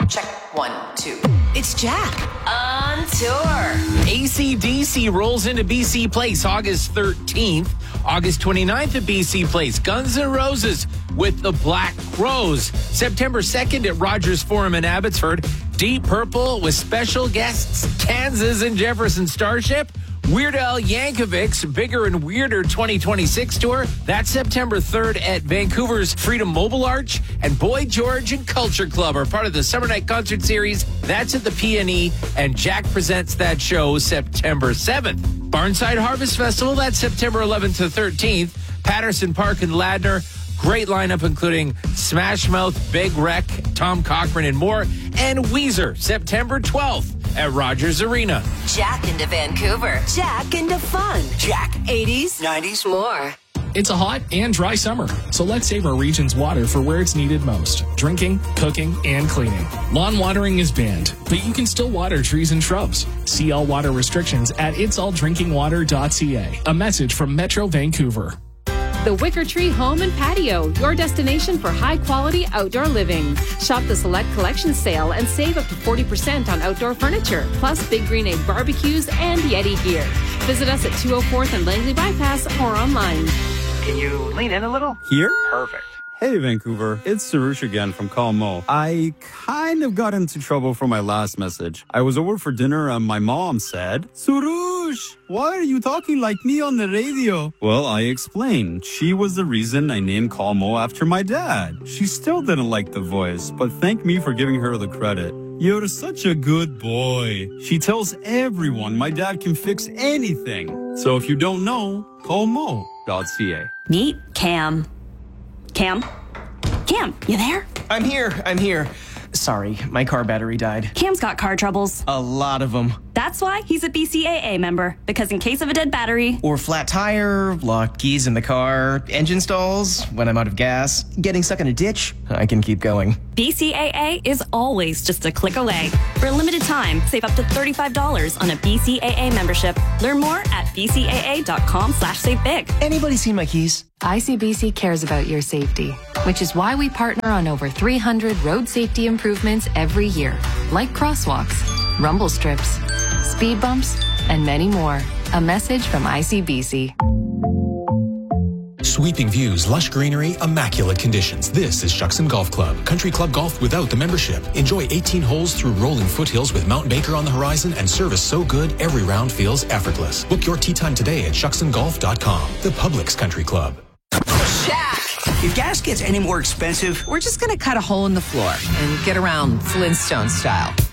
Check. 1, 2. It's Jack on tour. AC/DC rolls into BC Place August 13th. August 29th at BC Place, Guns N' Roses with the Black Crowes. September 2nd at Rogers Forum in Abbotsford. Deep Purple with special guests Kansas and Jefferson Starship. Weird Al Yankovic's Bigger and Weirder 2026 tour. That's September 3rd at Vancouver's Freedom Mobile Arch. And Boy George and Culture Club are part of the Summer Night Concert Series. That's at the PNE. And Jack presents that show September 7th. Barnside Harvest Festival, that's September 11th to 13th. Patterson Park and Ladner. Great lineup including Smash Mouth, Big Wreck, Tom Cochrane, and more. And Weezer, September 12th at Rogers Arena. Jack into Vancouver. Jack into fun. Jack 80s, 90s, more. It's a hot and dry summer, so let's save our region's water for where it's needed most. Drinking, cooking, and cleaning. Lawn watering is banned, but you can still water trees and shrubs. See all water restrictions at itsalldrinkingwater.ca. A message from Metro Vancouver. The Wicker Tree Home and Patio, your destination for high-quality outdoor living. Shop the Select Collection sale and save up to 40% on outdoor furniture, plus Big Green Egg barbecues and Yeti gear. Visit us at 204th and Langley Bypass or online. Can you lean in a little? Here? Perfect. Hey, Vancouver. It's Sarush again from Call Mo. I kind of got into trouble for my last message. I was over for dinner and my mom said, Sarush, why are you talking like me on the radio? Well, I explained. She was the reason I named Call Mo after my dad. She still didn't like the voice, but thanked me for giving her the credit. You're such a good boy. She tells everyone my dad can fix anything. So if you don't know, call mo.ca. Meet Cam. Cam, you there? I'm here. Sorry, my car battery died. Cam's got car troubles. A lot of them. That's why he's a BCAA member, because in case of a dead battery, Or flat tire, locked keys in the car, engine stalls, when I'm out of gas, getting stuck in a ditch, I can keep going. BCAA is always just a click away. For a limited time, save up to $35 on a BCAA membership. Learn more at bcaa.com/savebig. Anybody seen my keys? ICBC cares about your safety, which is why we partner on over 300 road safety improvements every year, like crosswalks, rumble strips, speed bumps, and many more. A message from ICBC. Sweeping views, lush greenery, immaculate conditions. This is Shuckson Golf Club. Country club golf without the membership. Enjoy 18 holes through rolling foothills with Mount Baker on the horizon and service so good every round feels effortless. Book your tee time today at shucksongolf.com. The Publix Country Club. Jack. If gas gets any more expensive, We're just going to cut a hole in the floor and get around Flintstone style.